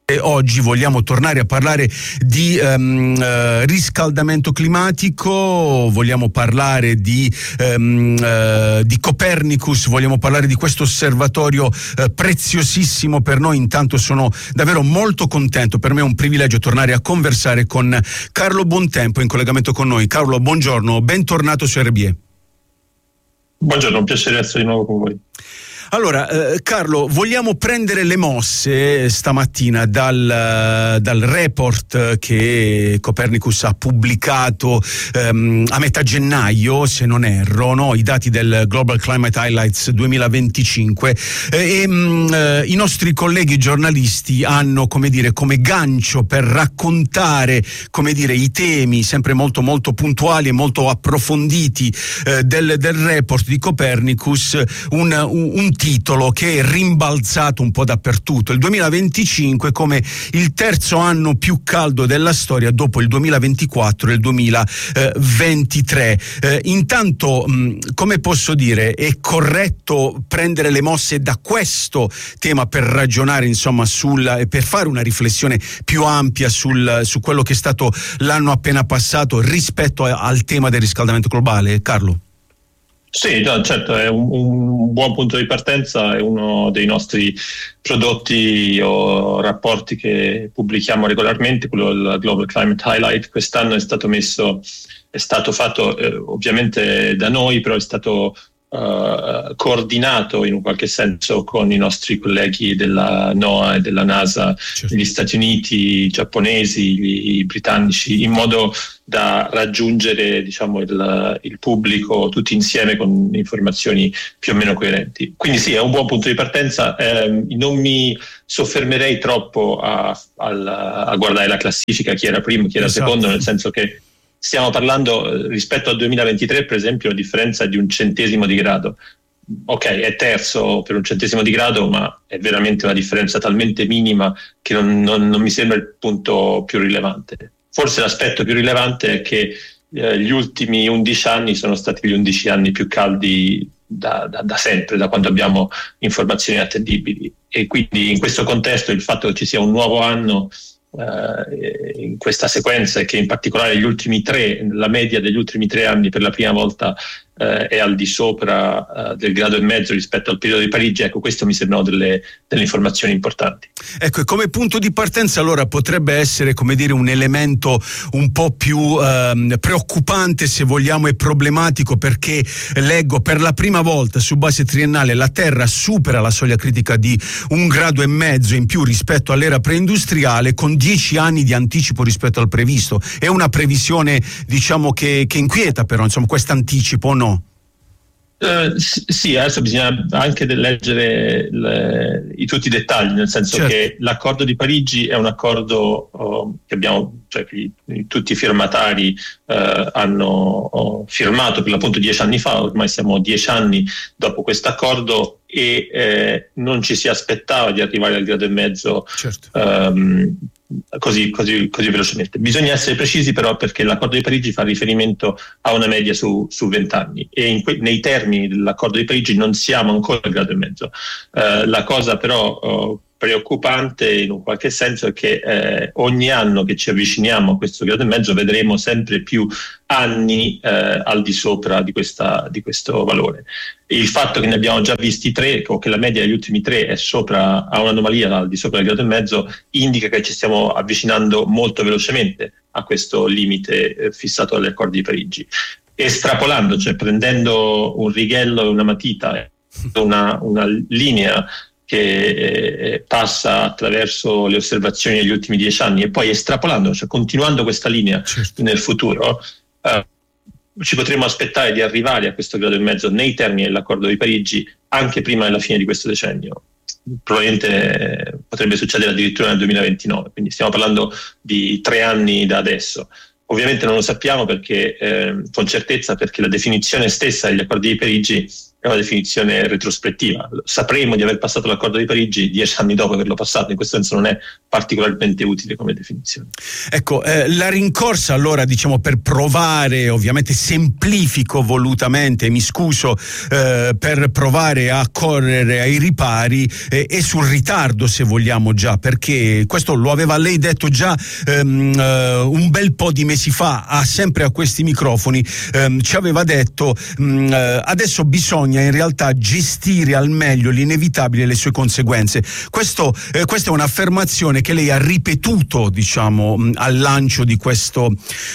Oggi vogliamo tornare a parlare di riscaldamento climatico, vogliamo parlare di Copernicus, vogliamo parlare di questo osservatorio preziosissimo per noi. Intanto sono davvero molto contento, per me è un privilegio tornare a conversare con Carlo Buontempo in collegamento con noi. Carlo, buongiorno, bentornato su RBE. Buongiorno, un piacere essere di nuovo con voi. Allora, Carlo, vogliamo prendere le mosse stamattina dal report che Copernicus ha pubblicato a metà gennaio, se non erro, no? I dati del Global Climate Highlights 2025 i nostri colleghi giornalisti hanno, come gancio per raccontare, i temi sempre molto molto puntuali e molto approfonditi del report di Copernicus, un titolo che è rimbalzato un po' dappertutto: il 2025 come il terzo anno più caldo della storia dopo il 2024 e il 2023. Intanto, come posso dire, è corretto prendere le mosse da questo tema per ragionare, insomma, per fare una riflessione più ampia su quello che è stato l'anno appena passato rispetto al tema del riscaldamento globale, Carlo? Sì, no, certo, è un buon punto di partenza, è uno dei nostri prodotti o rapporti che pubblichiamo regolarmente, quello del Global Climate Highlight. Quest'anno è stato fatto ovviamente da noi, però è stato coordinato in un qualche senso con i nostri colleghi della NOAA e della NASA, certo, negli Stati Uniti, i giapponesi, i britannici, in modo da raggiungere, diciamo, il pubblico tutti insieme con informazioni più o meno coerenti. Quindi sì, è un buon punto di partenza. Non mi soffermerei troppo a guardare la classifica, chi era primo, chi era secondo, nel senso che stiamo parlando, rispetto al 2023, per esempio, la differenza è di 1/100 di grado. Ok, è terzo per 1/100 di grado, ma è veramente una differenza talmente minima che non mi sembra il punto più rilevante. Forse l'aspetto più rilevante è che gli ultimi 11 anni sono stati gli 11 anni più caldi da sempre, da quando abbiamo informazioni attendibili. E quindi in questo contesto il fatto che ci sia un nuovo anno in questa sequenza, e che in particolare la media degli ultimi 3 anni per la prima volta è al di sopra del 1,5 gradi rispetto al periodo di Parigi, ecco, questo mi sembrano delle informazioni importanti. Ecco, e come punto di partenza allora potrebbe essere, un elemento un po' più preoccupante, se vogliamo, e problematico, perché leggo per la prima volta su base triennale la Terra supera la soglia critica di 1,5 gradi in più rispetto all'era preindustriale, con 10 anni di anticipo rispetto al previsto. È una previsione, diciamo, che inquieta, però, insomma, questo anticipo, o no? Sì, adesso bisogna anche leggere tutti i dettagli, nel senso, certo, che l'accordo di Parigi è un accordo che abbiamo, cioè che tutti i firmatari hanno firmato per l'appunto 10 anni fa. Ormai siamo 10 anni dopo questo accordo e non ci si aspettava di arrivare al 1,5 gradi, certo, così velocemente. Bisogna essere precisi però, perché l'accordo di Parigi fa riferimento a una media su 20 anni e nei termini dell'accordo di Parigi non siamo ancora al 1,5 gradi. La cosa però preoccupante in un qualche senso è che ogni anno che ci avviciniamo a questo 1,5 gradi vedremo sempre più anni al di sopra di questo valore. Il fatto che ne abbiamo già visti 3, o che la media degli ultimi 3 è a un'anomalia al di sopra del 1,5 gradi, indica che ci stiamo avvicinando molto velocemente a questo limite fissato dagli accordi di Parigi. Estrapolando, cioè prendendo un righello e una matita, una linea che passa attraverso le osservazioni degli ultimi 10 anni, e poi estrapolando, cioè continuando questa linea, certo, nel futuro, ci potremmo aspettare di arrivare a questo 1,5 gradi nei termini dell'accordo di Parigi anche prima della fine di questo decennio. Probabilmente potrebbe succedere addirittura nel 2029, quindi stiamo parlando di 3 anni da adesso. Ovviamente non lo sappiamo con certezza, perché la definizione stessa degli accordi di Parigi è una definizione retrospettiva. Sapremo di aver passato l'accordo di Parigi 10 anni dopo averlo passato, in questo senso non è particolarmente utile come definizione. Ecco, la rincorsa allora, diciamo, per provare, ovviamente semplifico volutamente, mi scuso, per provare a correre ai ripari e sul ritardo, se vogliamo, già, perché questo lo aveva lei detto già un bel po' di mesi fa, sempre a questi microfoni, ci aveva detto adesso bisogna in realtà gestire al meglio l'inevitabile e le sue conseguenze. Questa è un'affermazione che lei ha ripetuto, diciamo, al lancio di questo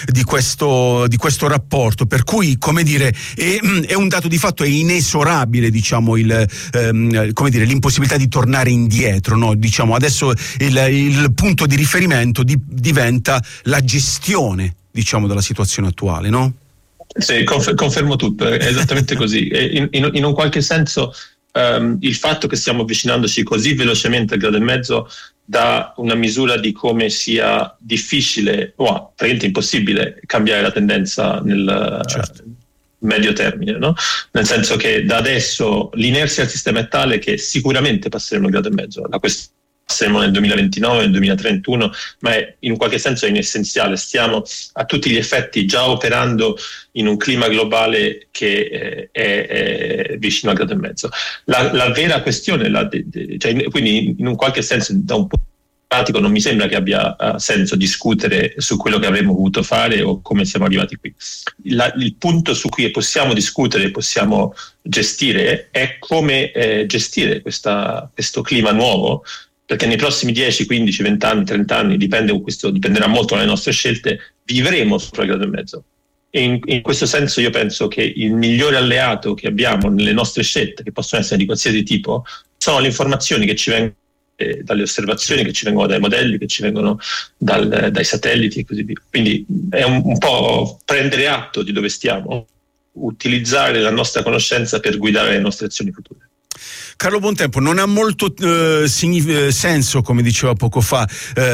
rapporto, per cui, come dire, è un dato di fatto, è inesorabile, diciamo, come dire, l'impossibilità di tornare indietro, no? Diciamo, adesso il punto di riferimento diventa la gestione, diciamo, della situazione attuale, no? Sì, confermo tutto, è esattamente così. In un qualche senso il fatto che stiamo avvicinandoci così velocemente al 1,5 gradi dà una misura di come sia difficile o praticamente impossibile cambiare la tendenza nel medio termine, no? Nel senso che da adesso l'inerzia del sistema è tale che sicuramente passeremo il 1,5 gradi. La questione saremo nel 2029, nel 2031, ma in un qualche senso è inessenziale. Stiamo a tutti gli effetti già operando in un clima globale che è vicino al 1,5 gradi. La vera questione, quindi in un qualche senso, da un punto pratico, non mi sembra che abbia senso discutere su quello che avremmo voluto fare o come siamo arrivati qui. Il punto su cui possiamo discutere, possiamo gestire, è come gestire questo clima nuovo, perché nei prossimi 10, 15, 20 anni, 30 anni, dipenderà molto dalle nostre scelte, vivremo sopra il 1,5 gradi. E in questo senso io penso che il migliore alleato che abbiamo nelle nostre scelte, che possono essere di qualsiasi tipo, sono le informazioni che ci vengono dalle osservazioni, che ci vengono dai modelli, che ci vengono dai satelliti e così via. Quindi è un po' prendere atto di dove stiamo, utilizzare la nostra conoscenza per guidare le nostre azioni future. Carlo Bontempo, non ha molto senso, come diceva poco fa,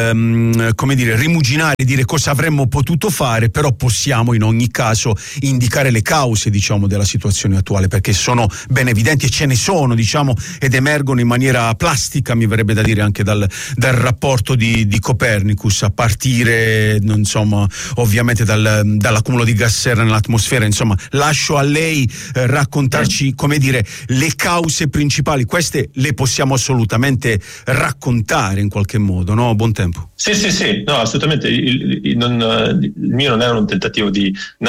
come dire, rimuginare, dire cosa avremmo potuto fare, però possiamo in ogni caso indicare le cause, diciamo, della situazione attuale, perché sono ben evidenti e ce ne sono, diciamo, ed emergono in maniera plastica, mi verrebbe da dire, anche dal rapporto di Copernicus, a partire, insomma, ovviamente dall'accumulo di gas serra nell'atmosfera. Insomma, lascio a lei raccontarci, come dire, le cause principali. Queste le possiamo assolutamente raccontare in qualche modo, no? Bontempo. Sì, no, assolutamente. Il mio non era un tentativo di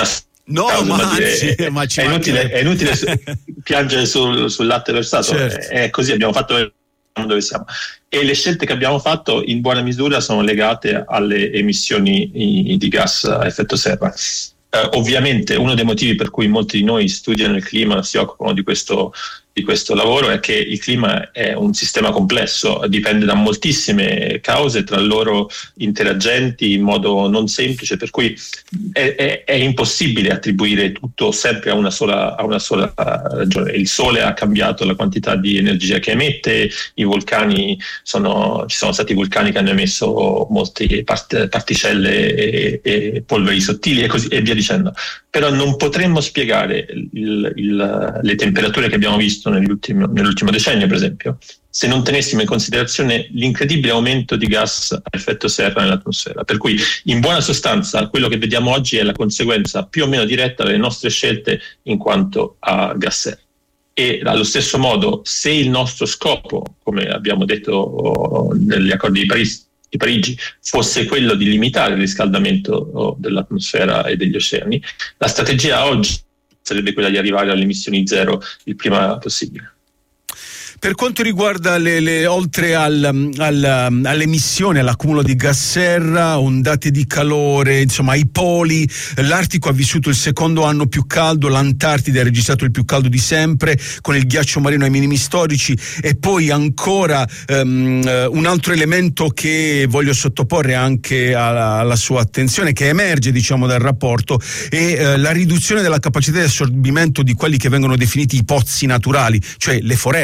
è inutile piangere sul latte versato. Certo. È così, abbiamo fatto dove siamo, e le scelte che abbiamo fatto in buona misura sono legate alle emissioni di gas a effetto serra. Ovviamente uno dei motivi per cui molti di noi studiano il clima, si occupano di questo lavoro, è che il clima è un sistema complesso, dipende da moltissime cause tra loro interagenti in modo non semplice, per cui è impossibile attribuire tutto sempre a una sola ragione. Il Sole ha cambiato la quantità di energia che emette, ci sono stati vulcani che hanno emesso molte particelle e polveri sottili e via dicendo. Però non potremmo spiegare le temperature che abbiamo visto nell'ultimo decennio, per esempio, se non tenessimo in considerazione l'incredibile aumento di gas a effetto serra nell'atmosfera. Per cui, in buona sostanza, quello che vediamo oggi è la conseguenza più o meno diretta delle nostre scelte in quanto a gas serra. E allo stesso modo, se il nostro scopo, come abbiamo detto negli accordi di Parigi, fosse quello di limitare il riscaldamento dell'atmosfera e degli oceani, la strategia oggi sarebbe quella di arrivare alle emissioni zero il prima possibile. Per quanto riguarda oltre all'emissione, all'accumulo di gas serra, ondate di calore, insomma i poli, l'Artico ha vissuto il secondo anno più caldo, l'Antartide ha registrato il più caldo di sempre, con il ghiaccio marino ai minimi storici, e poi ancora un altro elemento che voglio sottoporre anche alla sua attenzione, che emerge, diciamo, dal rapporto, è la riduzione della capacità di assorbimento di quelli che vengono definiti i pozzi naturali, cioè le foreste, le deforestazioni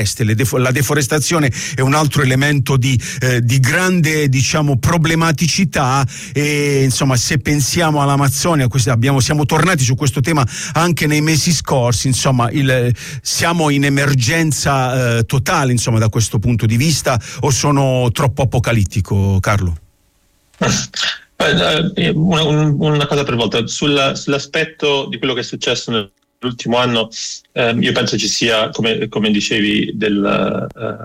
la deforestazione è un altro elemento di grande, diciamo, problematicità, e insomma, se pensiamo all'Amazzonia, siamo tornati su questo tema anche nei mesi scorsi, insomma, siamo in emergenza totale, insomma, da questo punto di vista, o sono troppo apocalittico, Carlo? Una cosa per volta sull'aspetto di quello che è successo nell'ultimo anno. Io penso ci sia, come dicevi, dove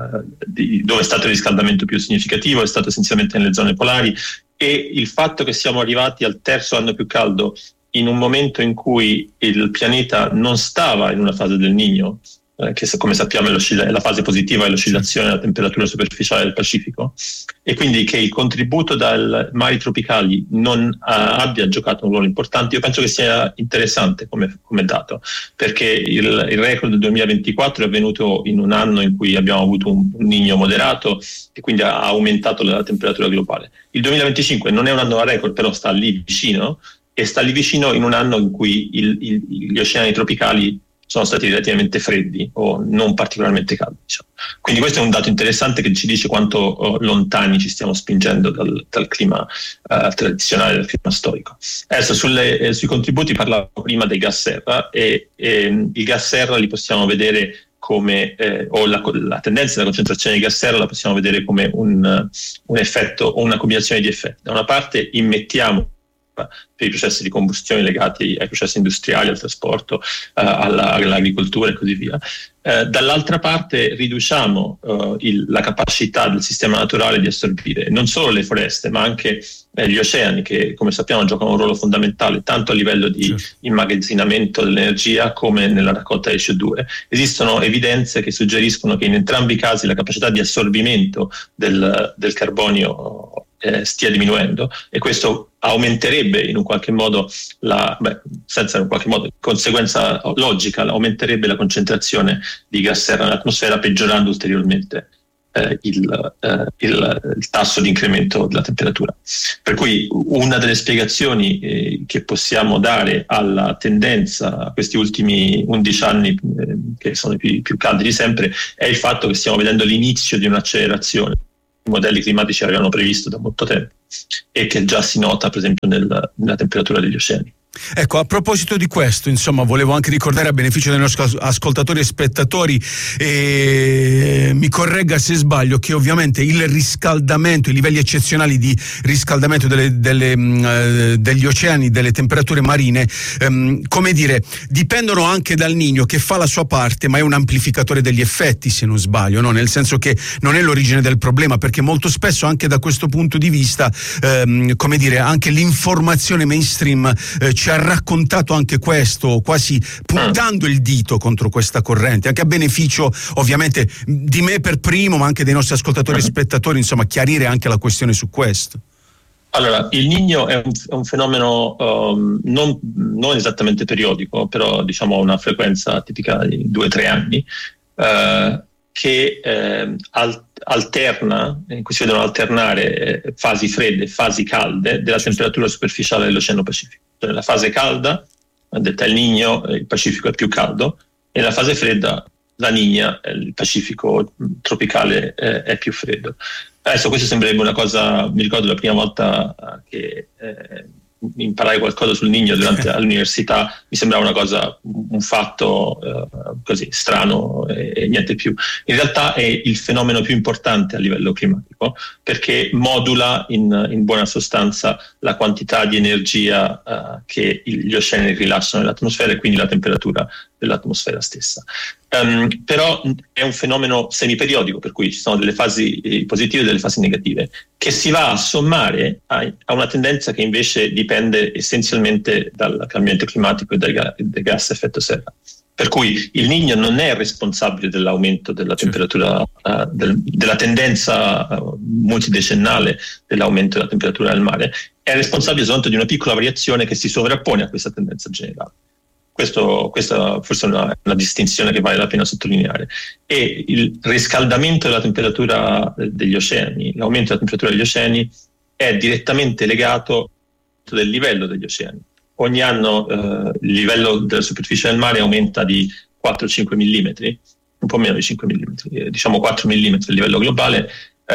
è stato il riscaldamento più significativo è stato essenzialmente nelle zone polari, e il fatto che siamo arrivati al terzo anno più caldo in un momento in cui il pianeta non stava in una fase del Niño, che come sappiamo è la fase positiva, è l'oscillazione della temperatura superficiale del Pacifico, e quindi che il contributo dai mari tropicali non abbia giocato un ruolo importante. Io penso che sia interessante come dato, perché il record del 2024 è avvenuto in un anno in cui abbiamo avuto un Niño moderato, e quindi ha aumentato la temperatura globale. Il 2025 non è un anno a record, però sta lì vicino, e sta lì vicino in un anno in cui gli oceani tropicali sono stati relativamente freddi o non particolarmente caldi, diciamo. Quindi questo è un dato interessante che ci dice quanto lontani ci stiamo spingendo dal clima tradizionale, dal clima storico. Adesso sui contributi parlavo prima dei gas serra, e i gas serra li possiamo vedere come, o la tendenza della concentrazione di gas serra la possiamo vedere come un effetto o una combinazione di effetti. Da una parte immettiamo per i processi di combustione legati ai processi industriali, al trasporto, all'agricoltura e così via. Dall'altra parte riduciamo la capacità del sistema naturale di assorbire non solo le foreste, ma anche gli oceani, che come sappiamo giocano un ruolo fondamentale tanto a livello di immagazzinamento dell'energia come nella raccolta di CO2. Esistono evidenze che suggeriscono che in entrambi i casi la capacità di assorbimento del carbonio stia diminuendo, e questo aumenterebbe in un qualche modo senza in qualche modo conseguenza logica, aumenterebbe la concentrazione di gas serra nell'atmosfera, peggiorando ulteriormente il tasso di incremento della temperatura. Per cui una delle spiegazioni che possiamo dare alla tendenza a questi ultimi 11 anni, che sono i più caldi di sempre, è il fatto che stiamo vedendo l'inizio di un'accelerazione. I modelli climatici avevano previsto da molto tempo, e che già si nota per esempio nella temperatura degli oceani. Ecco, a proposito di questo, insomma, volevo anche ricordare, a beneficio dei nostri ascoltatori e spettatori, mi corregga se sbaglio, che ovviamente il riscaldamento, i livelli eccezionali di riscaldamento degli oceani, delle temperature marine, come dire, dipendono anche dal Niño, che fa la sua parte, ma è un amplificatore degli effetti, se non sbaglio, no? Nel senso che non è l'origine del problema, perché molto spesso anche da questo punto di vista, come dire, anche l'informazione mainstream ci ha raccontato anche questo, quasi puntando il dito contro questa corrente, anche a beneficio ovviamente di me per primo, ma anche dei nostri ascoltatori e spettatori, insomma, chiarire anche la questione su questo. Allora, il Niño è un fenomeno non esattamente periodico, però diciamo una frequenza tipica di 2-3 anni, che alterna, in cui si vedono alternare fasi fredde e fasi calde della temperatura superficiale dell'Oceano Pacifico. Nella fase calda, detta il Niño, il Pacifico è più caldo, e nella fase fredda, la Niña, il Pacifico tropicale è più freddo. Adesso questo sembrerebbe una cosa, mi ricordo la prima volta che imparai qualcosa sul Niño durante all'università, mi sembrava una cosa, un fatto così strano e niente più. In realtà è il fenomeno più importante a livello climatico, perché modula in buona sostanza la quantità di energia che gli oceani rilasciano nell'atmosfera, e quindi la temperatura dell'atmosfera stessa. Però è un fenomeno semiperiodico, per cui ci sono delle fasi positive e delle fasi negative, che si va a sommare a una tendenza che invece dipende essenzialmente dal cambiamento climatico e dai gas a effetto serra. Per cui il Niño non è responsabile dell'aumento della temperatura, della tendenza multidecennale dell'aumento della temperatura del mare, è responsabile soltanto di una piccola variazione che si sovrappone a questa tendenza generale. Questa forse è una distinzione che vale la pena sottolineare. E il riscaldamento della temperatura degli oceani, l'aumento della temperatura degli oceani, è direttamente legato al livello degli oceani. Ogni anno il livello della superficie del mare aumenta di 4-5 millimetri, un po' meno di 5 mm, diciamo 4 mm a livello globale,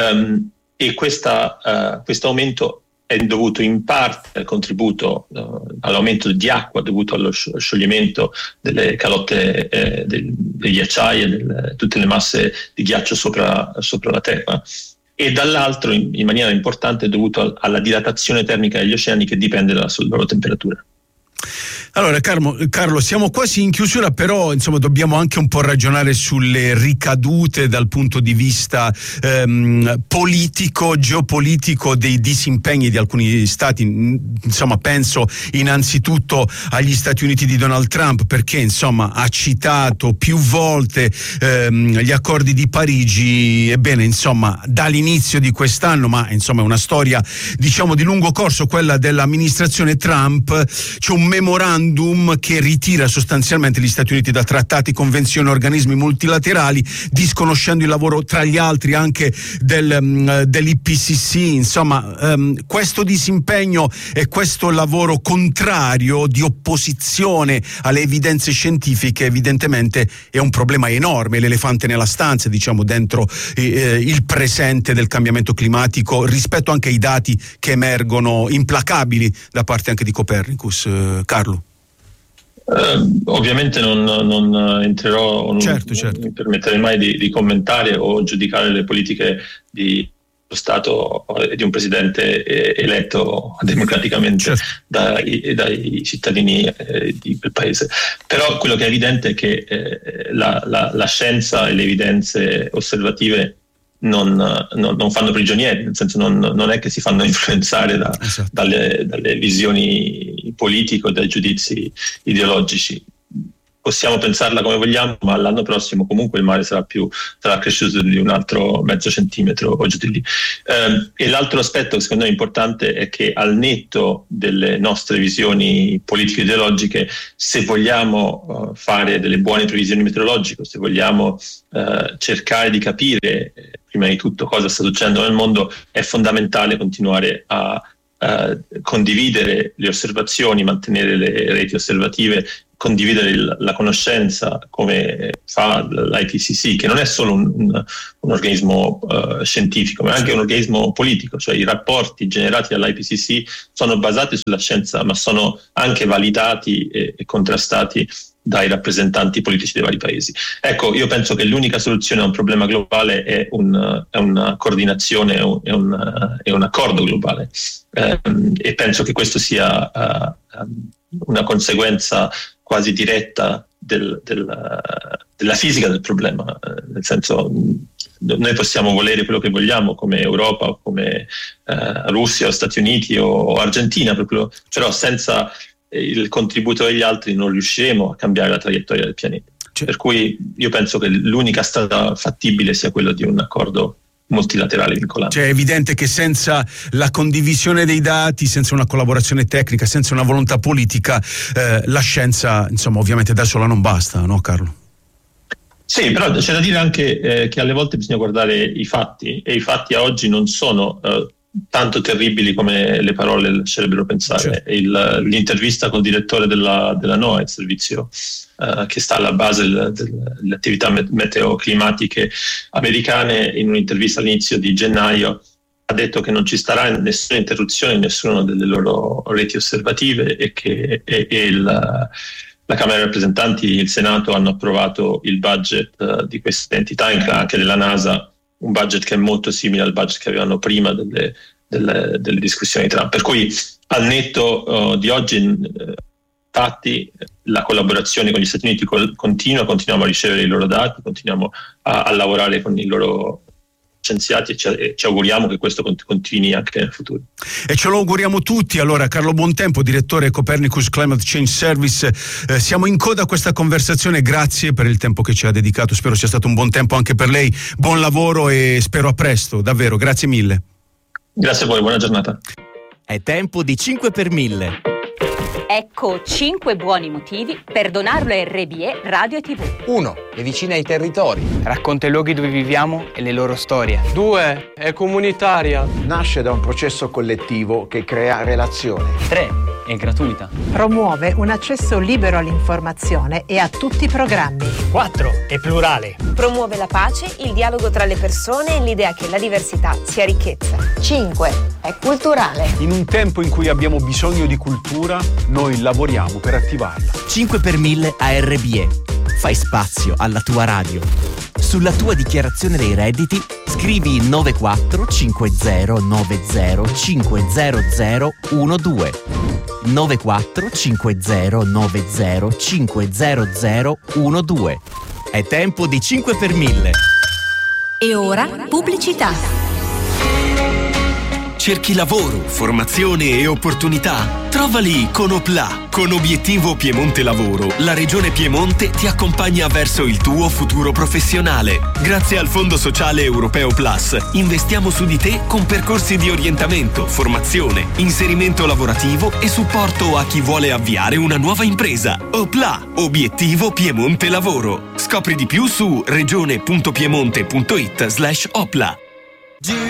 e questo aumento è dovuto in parte al contributo all'aumento di acqua dovuto allo scioglimento delle calotte degli ghiacciai e tutte le masse di ghiaccio sopra la Terra, e dall'altro in maniera importante è dovuto alla dilatazione termica degli oceani, che dipende dalla loro temperatura. Allora Carlo, siamo quasi in chiusura, però insomma dobbiamo anche un po' ragionare sulle ricadute dal punto di vista politico, geopolitico dei disimpegni di alcuni stati. Insomma, penso innanzitutto agli Stati Uniti di Donald Trump, perché insomma ha citato più volte gli accordi di Parigi. Ebbene, insomma, dall'inizio di quest'anno, ma insomma è una storia diciamo di lungo corso quella dell'amministrazione Trump, c'è un memorandum che ritira sostanzialmente gli Stati Uniti da trattati, convenzioni, organismi multilaterali, disconoscendo il lavoro tra gli altri anche dell'IPCC. Insomma, questo disimpegno e questo lavoro contrario di opposizione alle evidenze scientifiche evidentemente è un problema enorme, l'elefante nella stanza, diciamo, dentro il presente del cambiamento climatico, rispetto anche ai dati che emergono implacabili da parte anche di Copernicus. Carlo? Ovviamente non entrerò, certo. Non mi permetterei mai di commentare o giudicare le politiche di Stato e di un presidente eletto democraticamente, certo, dai cittadini del paese. Però quello che è evidente è che la scienza e le evidenze osservative non fanno prigionieri, nel senso non è che si fanno influenzare esatto, dalle visioni politiche o dai giudizi ideologici. Possiamo pensarla come vogliamo, ma l'anno prossimo comunque il mare sarà cresciuto di un altro mezzo centimetro o giù di lì. E l'altro aspetto che secondo me è importante è che, al netto delle nostre visioni politiche ideologiche, se vogliamo fare delle buone previsioni meteorologiche, se vogliamo cercare di capire prima di tutto cosa sta succedendo nel mondo, è fondamentale continuare a condividere le osservazioni, mantenere le reti osservative, condividere la conoscenza come fa l'IPCC, che non è solo un organismo scientifico, ma è anche un organismo politico, cioè i rapporti generati dall'IPCC sono basati sulla scienza, ma sono anche validati e contrastati dai rappresentanti politici dei vari paesi. Ecco, io penso che l'unica soluzione a un problema globale è una coordinazione, è un accordo globale, e penso che questo sia una conseguenza quasi diretta della fisica del problema, nel senso, noi possiamo volere quello che vogliamo come Europa o come Russia o Stati Uniti o Argentina, però senza il contributo degli altri non riusciremo a cambiare la traiettoria del pianeta. Per cui io penso che l'unica strada fattibile sia quella di un accordo multilaterale vincolante. Cioè, è evidente che senza la condivisione dei dati, senza una collaborazione tecnica, senza una volontà politica, la scienza, insomma, ovviamente da sola non basta, no Carlo? Sì, però c'è da dire anche che alle volte bisogna guardare i fatti, e i fatti a oggi non sono tanto terribili come le parole lascerebbero pensare. Certo. L'intervista col direttore della NOAA, il servizio che sta alla base delle attività meteoclimatiche americane, in un'intervista all'inizio di gennaio ha detto che non ci sarà nessuna interruzione in nessuna delle loro reti osservative, e che la Camera dei rappresentanti e il Senato hanno approvato il budget di queste entità, anche della NASA, un budget che è molto simile al budget che avevano prima delle discussioni di Trump. Per cui, al netto di oggi, infatti, la collaborazione con gli Stati Uniti continuiamo a ricevere i loro dati, continuiamo a lavorare con i loro scienziati, e ci auguriamo che questo continui anche nel futuro. E ce lo auguriamo tutti. Allora, Carlo Buontempo, direttore Copernicus Climate Change Service, siamo in coda a questa conversazione. Grazie per il tempo che ci ha dedicato, spero sia stato un buon tempo anche per lei. Buon lavoro e spero a presto, davvero, grazie mille. Grazie a voi, buona giornata. È tempo di 5 per 1000. Ecco 5 buoni motivi per donarlo a RBE Radio e TV. 1. È vicina ai territori. Racconta i luoghi dove viviamo e le loro storie. 2. È comunitaria. Nasce da un processo collettivo che crea relazione. 3. e gratuita. Promuove un accesso libero all'informazione e a tutti i programmi. 4. È plurale. Promuove la pace, il dialogo tra le persone e l'idea che la diversità sia ricchezza. 5. È culturale. In un tempo in cui abbiamo bisogno di cultura, noi lavoriamo per attivarla. 5 per 1000 a RBE. Fai spazio alla tua radio. Sulla tua dichiarazione dei redditi scrivi 945090500012 945090500012. È tempo di 5 per 1000. E ora pubblicità. Cerchi lavoro, formazione e opportunità? Trovali con Opla. Con Obiettivo Piemonte Lavoro, la Regione Piemonte ti accompagna verso il tuo futuro professionale. Grazie al Fondo Sociale Europeo Plus, investiamo su di te con percorsi di orientamento, formazione, inserimento lavorativo e supporto a chi vuole avviare una nuova impresa. Opla, Obiettivo Piemonte Lavoro. Scopri di più su regione.piemonte.it/Opla.